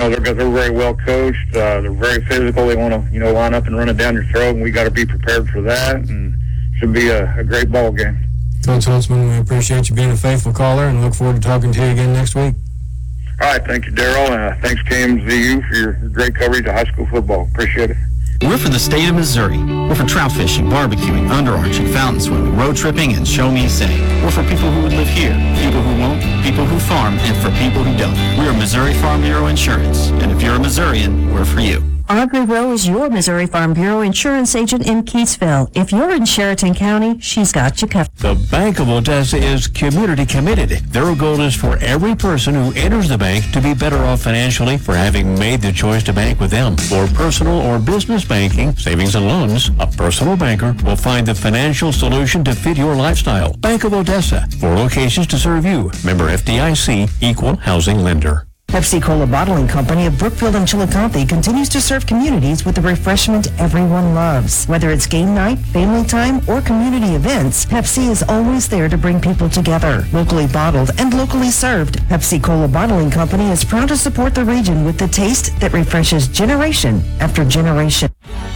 they're very well coached. They're very physical. They want to, line up and run it down your throat, and we got to be prepared for that. And it should be a great ball game. Coach Huntsman, we appreciate you being a faithful caller and look forward to talking to you again next week. All right, thank you, Daryl. Thanks, KMZU, for your great coverage of high school football. Appreciate it. We're for the state of Missouri. We're for trout fishing, barbecuing, underarching, fountain swimming, road tripping, and show me a city. We're for people who would live here, people who won't, people who farm, and for people who don't. We're Missouri Farm Bureau Insurance. And if you're a Missourian, we're for you. Audrey Rowe is your Missouri Farm Bureau insurance agent in Keatsville. If you're in Sheraton County, she's got you covered. The Bank of Odessa is community committed. Their goal is for every person who enters the bank to be better off financially for having made the choice to bank with them. For personal or business banking, savings and loans, a personal banker will find the financial solution to fit your lifestyle. Bank of Odessa, 4 locations to serve you. Member FDIC, equal housing lender. Pepsi-Cola Bottling Company of Brookfield and Chillicothe continues to serve communities with the refreshment everyone loves. Whether it's game night, family time, or community events, Pepsi is always there to bring people together. Locally bottled and locally served, Pepsi-Cola Bottling Company is proud to support the region with the taste that refreshes generation after generation.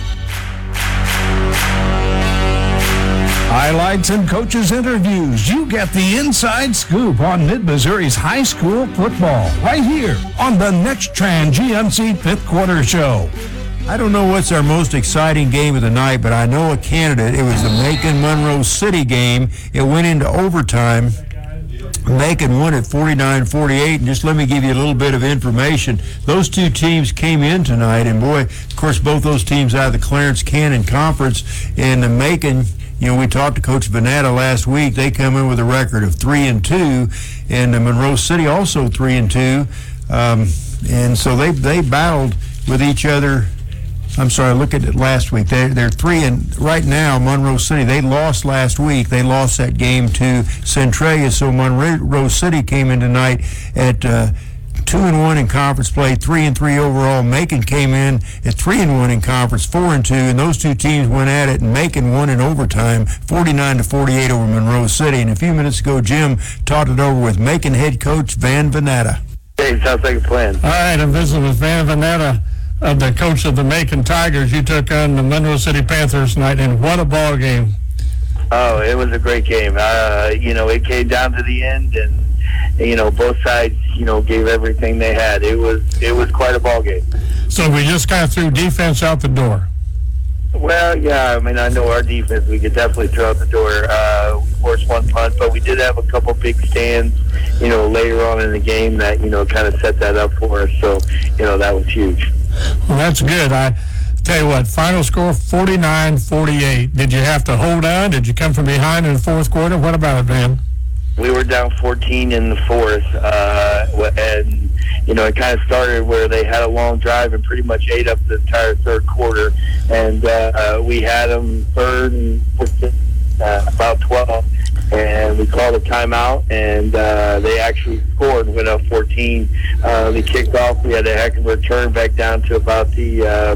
Highlights and coaches' interviews. You get the inside scoop on Mid-Missouri's high school football right here on the Next Trans GMC Fifth Quarter Show. I don't know what's our most exciting game of the night, but I know a candidate. It was the Macon-Monroe City game. It went into overtime. Macon won at 49-48, and just let me give you a little bit of information. Those two teams came in tonight, and boy, of course, both those teams out of the Clarence Cannon Conference, and the Macon, we talked to Coach Vanatta last week. They come in with a record of 3-2, and Monroe City also 3-2, and so they battled with each other. I'm sorry, look at it last week. They're 3 and right now. Monroe City, they lost last week. They lost that game to Centralia. So Monroe City came in tonight at 2-1 in conference play, 3-3 overall. Macon came in at 3-1 in conference, 4-2, and those two teams went at it. And Macon won in overtime, 49-48 over Monroe City. And a few minutes ago, Jim talked it over with Macon head coach Van Vanatta. Hey, how's things playing? All right, I'm visiting with Van Vanatta, the coach of the Macon Tigers. You took on the Monroe City Panthers tonight, and what a ball game. Oh, it was a great game. It came down to the end, and both sides, gave everything they had. It was quite a ball game. So we just kind of threw defense out the door. Well, yeah, I know our defense, we could definitely throw out the door. We forced one punt, but we did have a couple big stands, later on in the game that, kind of set that up for us. So, that was huge. Well, that's good. I tell you what, final score 49-48. Did you have to hold on? Did you come from behind in the fourth quarter? What about it, man? We were down 14 in the fourth, and it kind of started where they had a long drive and pretty much ate up the entire third quarter, and we had them third and about 12, and we called a timeout, and they actually scored, went up 14. They kicked off. We had a heck of a return back down to about the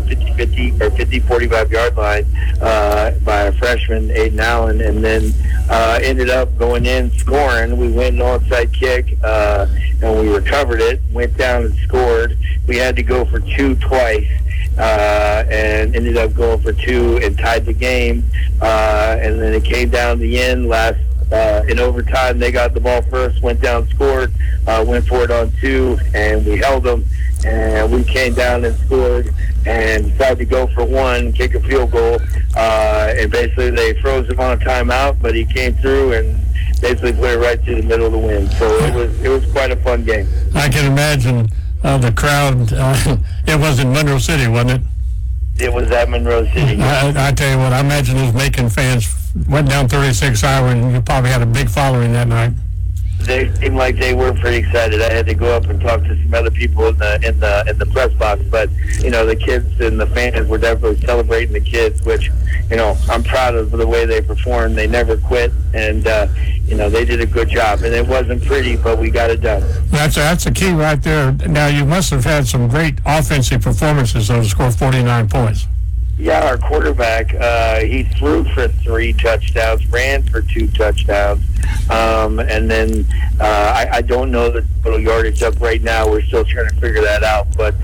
45-yard line by a freshman, Aiden Allen, and then ended up going in, scoring. We went an onside kick, and we recovered it, went down and scored. We had to go for 2 twice. And ended up going for 2 and tied the game. And then it came down to the end in overtime. They got the ball first, went down, scored, went for it on 2, and we held them. And we came down and scored and decided to go for 1, kick a field goal. And basically they froze him on a timeout, but he came through and basically put it right to the middle of the wind. So it was quite a fun game. I can imagine the crowd. It was in Monroe City, wasn't it? It was at Monroe City. I tell you what, I imagine those Macon fans went down 36-hour, and you probably had a big following that night. They seemed like they were pretty excited. I had to go up and talk to some other people in the press box, but the kids and the fans were definitely celebrating the kids, which I'm proud of the way they performed. They never quit, and they did a good job. And it wasn't pretty, but we got it done. That's a key right there. Now you must have had some great offensive performances to score 49 points. Yeah, our quarterback, he threw for 3 touchdowns, ran for 2 touchdowns, and then I don't know the total yardage up right now. We're still trying to figure that out, but